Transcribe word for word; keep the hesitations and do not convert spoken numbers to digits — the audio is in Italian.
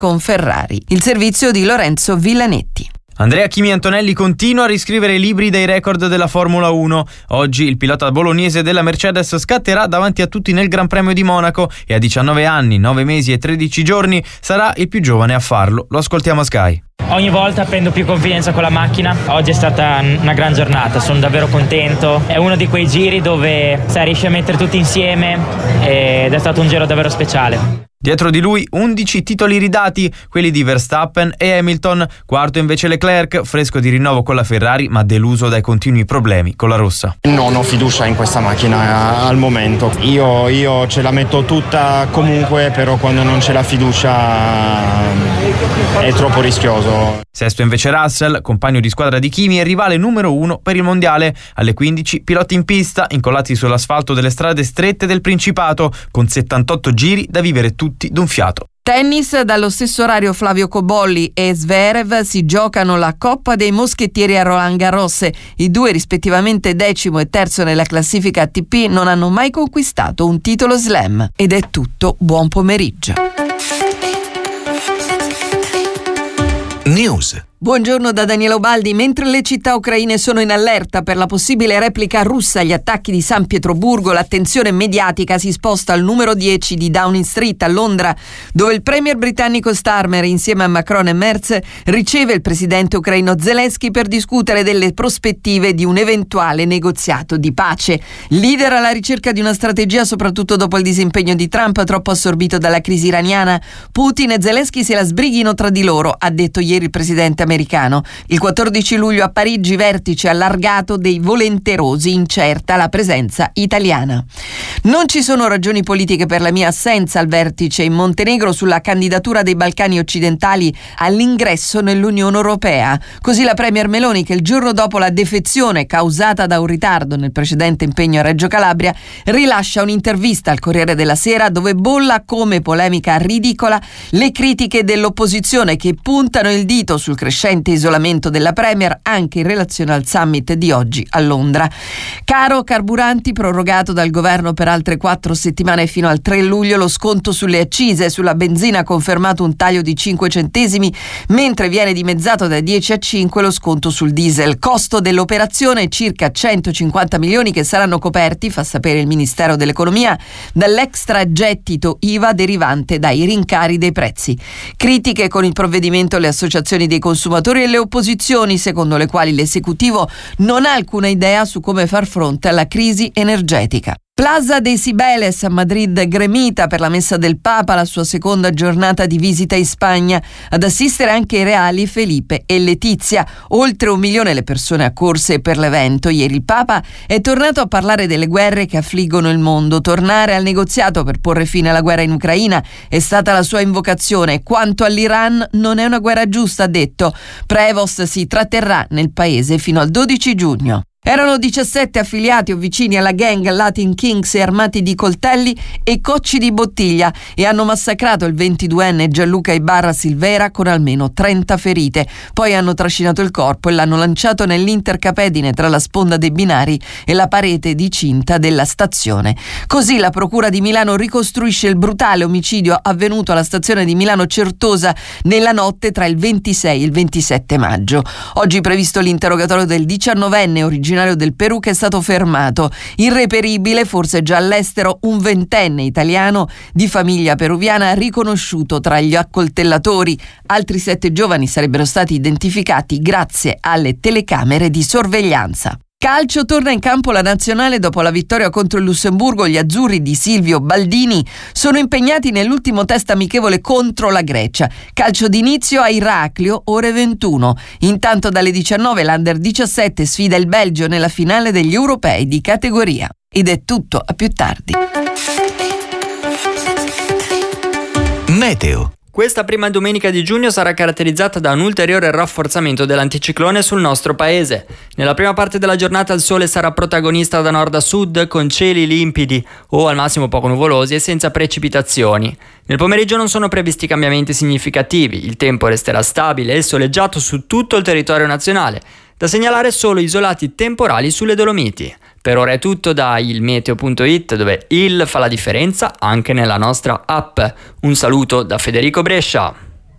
con Ferrari. Il servizio di Lorenzo Villanetti. Andrea Kimi Antonelli continua a riscrivere i libri dei record della Formula uno. Oggi il pilota bolognese della Mercedes scatterà davanti a tutti nel Gran Premio di Monaco e a diciannove anni, nove mesi e tredici giorni sarà il più giovane a farlo. Lo ascoltiamo a Sky. Ogni volta prendo più confidenza con la macchina. Oggi è stata una gran giornata, sono davvero contento. È uno di quei giri dove sai, riesci a mettere tutti insieme ed è stato un giro davvero speciale. Dietro di lui undici titoli ridati, quelli di Verstappen e Hamilton, quarto invece Leclerc, fresco di rinnovo con la Ferrari ma deluso dai continui problemi con la rossa. Non ho fiducia in questa macchina al momento, io, io ce la metto tutta comunque, però quando non c'è la fiducia è troppo rischioso. Sesto invece Russell, compagno di squadra di Kimi e rivale numero uno per il mondiale. Alle quindici piloti in pista, incollati sull'asfalto delle strade strette del Principato, con settantotto giri da vivere tutti d'un fiato. Tennis, dallo stesso orario Flavio Cobolli e Zverev si giocano la Coppa dei Moschettieri a Roland Garros. I due, rispettivamente decimo e terzo nella classifica A T P, non hanno mai conquistato un titolo slam. Ed è tutto, buon pomeriggio. News. Buongiorno da Daniela Ubaldi. Mentre le città ucraine sono in allerta per la possibile replica russa agli attacchi di San Pietroburgo, l'attenzione mediatica si sposta al numero dieci di Downing Street a Londra, dove il premier britannico Starmer, insieme a Macron e Merz, riceve il presidente ucraino Zelensky per discutere delle prospettive di un eventuale negoziato di pace. Leader alla ricerca di una strategia soprattutto dopo il disimpegno di Trump, troppo assorbito dalla crisi iraniana. Putin e Zelensky se la sbrighino tra di loro, ha detto ieri il presidente americano. Americano. Il quattordici luglio a Parigi, vertice allargato dei volenterosi, incerta la presenza italiana. Non ci sono ragioni politiche per la mia assenza al vertice in Montenegro sulla candidatura dei Balcani occidentali all'ingresso nell'Unione Europea. Così la premier Meloni, che il giorno dopo la defezione causata da un ritardo nel precedente impegno a Reggio Calabria, rilascia un'intervista al Corriere della Sera dove bolla come polemica ridicola le critiche dell'opposizione che puntano il dito sul crescente isolamento della premier anche in relazione al summit di oggi a Londra. Caro carburanti, prorogato dal governo per altre quattro settimane fino al tre luglio lo sconto sulle accise. Sulla benzina ha confermato un taglio di cinque centesimi, mentre viene dimezzato da dieci a cinque lo sconto sul diesel. Costo dell'operazione circa centocinquanta milioni che saranno coperti, fa sapere il Ministero dell'Economia, dall'extragettito I V A derivante dai rincari dei prezzi. Critiche con il provvedimento le associazioni dei consumatori e le opposizioni, secondo le quali l'esecutivo non ha alcuna idea su come far fronte alla crisi energetica. Plaza de Cibeles a Madrid gremita per la messa del Papa, la sua seconda giornata di visita in Spagna. Ad assistere anche i reali Felipe e Letizia. Oltre un milione le persone accorse per l'evento. Ieri il Papa è tornato a parlare delle guerre che affliggono il mondo. Tornare al negoziato per porre fine alla guerra in Ucraina è stata la sua invocazione. Quanto all'Iran, non è una guerra giusta, ha detto. Prevost si tratterrà nel paese fino al dodici giugno. Erano diciassette affiliati o vicini alla gang Latin Kings e armati di coltelli e cocci di bottiglia e hanno massacrato il ventiduenne Gianluca Ibarra Silvera con almeno trenta ferite. Poi hanno trascinato il corpo e l'hanno lanciato nell'intercapedine tra la sponda dei binari e la parete di cinta della stazione. Così la Procura di Milano ricostruisce il brutale omicidio avvenuto alla stazione di Milano Certosa nella notte tra il ventisei e il ventisette maggio. Oggi previsto l'interrogatorio del diciannovenne originario del Perù che è stato fermato. Irreperibile, forse già all'estero, un ventenne italiano di famiglia peruviana riconosciuto tra gli accoltellatori. Altri sette giovani sarebbero stati identificati grazie alle telecamere di sorveglianza. Calcio, torna in campo la nazionale dopo la vittoria contro il Lussemburgo. Gli azzurri di Silvio Baldini sono impegnati nell'ultimo test amichevole contro la Grecia. Calcio d'inizio a Iraklio, ore ventuno. Intanto dalle diciannove l'Under diciassette sfida il Belgio nella finale degli europei di categoria. Ed è tutto, a più tardi. Meteo. Questa prima domenica di giugno sarà caratterizzata da un ulteriore rafforzamento dell'anticiclone sul nostro paese. Nella prima parte della giornata il sole sarà protagonista da nord a sud con cieli limpidi o al massimo poco nuvolosi e senza precipitazioni. Nel pomeriggio non sono previsti cambiamenti significativi, il tempo resterà stabile e soleggiato su tutto il territorio nazionale. Da segnalare solo isolati temporali sulle Dolomiti. Per ora è tutto da ilmeteo punto it, dove il fa la differenza anche nella nostra app. Un saluto da Federico Brescia.